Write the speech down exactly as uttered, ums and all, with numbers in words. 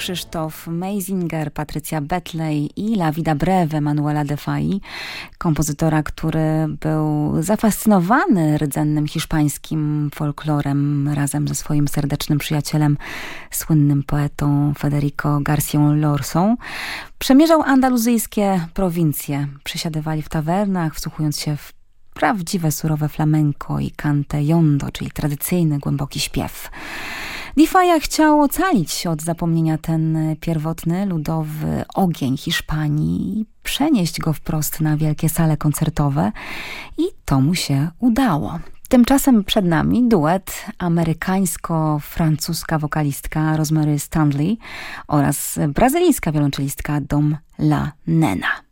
Krzysztof Meisinger, Patrycja Betley i La Vida Breve Manuela de Fai, kompozytora, który był zafascynowany rdzennym hiszpańskim folklorem razem ze swoim serdecznym przyjacielem, słynnym poetą Federico García Lorsą. Przemierzał andaluzyjskie prowincje, przesiadywali w tawernach, wsłuchując się w prawdziwe surowe flamenco i cante jondo, czyli tradycyjny, głęboki śpiew. De Falla chciał ocalić od zapomnienia ten pierwotny, ludowy ogień Hiszpanii i przenieść go wprost na wielkie sale koncertowe i to mu się udało. Tymczasem przed nami duet amerykańsko-francuska wokalistka Rosemary Stanley oraz brazylijska wiolonczelistka Dom La Nena.